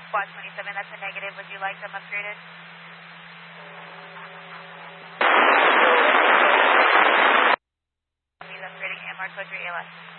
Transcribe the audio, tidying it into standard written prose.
Squad 27, that's a negative. Would you like them upgraded? He's upgrading AMR code 3 ALS.